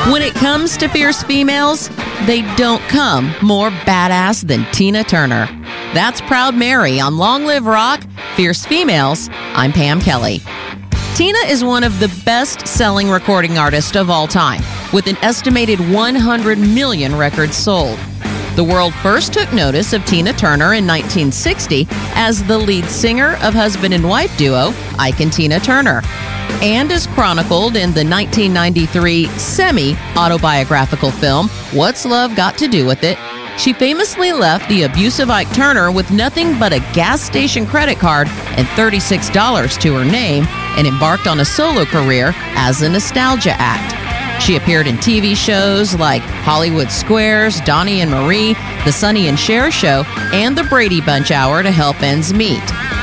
When it comes to fierce females, they don't come more badass than Tina Turner. That's Proud Mary on Long Live Rock, Fierce Females. I'm Pam Kelly. Tina is one of the best-selling recording artists of all time, with an estimated 100 million records sold. The world first took notice of Tina Turner in 1960 as the lead singer of husband and wife duo Ike and Tina Turner. And as chronicled in the 1993 semi-autobiographical film, What's Love Got to Do with It?, she famously left the abusive Ike Turner with nothing but a gas station credit card and $36 to her name and embarked on a solo career as a nostalgia act. She appeared in TV shows like Hollywood Squares, Donnie and Marie, The Sonny and Cher Show, and The Brady Bunch Hour to help ends meet.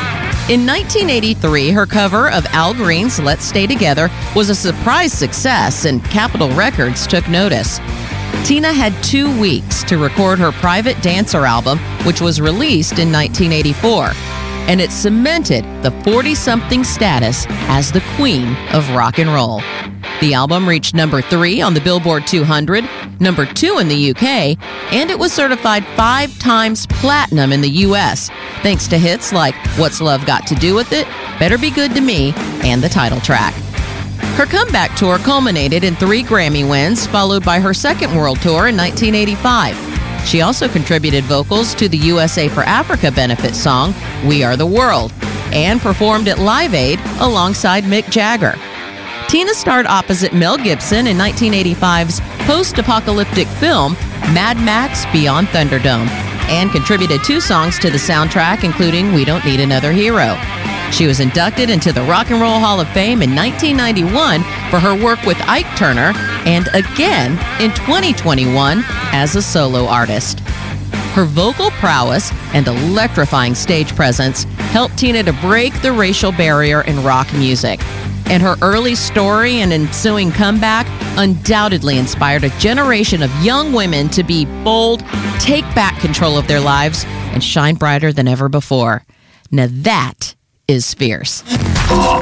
In 1983, her cover of Al Green's Let's Stay Together was a surprise success, and Capitol Records took notice. Tina had 2 weeks to record her Private Dancer album, which was released in 1984, and it cemented the 40-something status as the queen of rock and roll. The album reached number 3 on the Billboard 200, number 2 in the UK, and it was certified 5 times platinum in the US, thanks to hits like What's Love Got to Do with It?, Better Be Good to Me, and the title track. Her comeback tour culminated in 3 Grammy wins, followed by her second world tour in 1985. She also contributed vocals to the USA for Africa benefit song, We Are the World, and performed at Live Aid alongside Mick Jagger. Tina starred opposite Mel Gibson in 1985's post-apocalyptic film Mad Max Beyond Thunderdome, and contributed 2 songs to the soundtrack, including We Don't Need Another Hero. She was inducted into the Rock and Roll Hall of Fame in 1991 for her work with Ike Turner, and again in 2021 as a solo artist. Her vocal prowess and electrifying stage presence helped Tina to break the racial barrier in rock music. And her early story and ensuing comeback undoubtedly inspired a generation of young women to be bold, take back control of their lives, and shine brighter than ever before. Now that is fierce.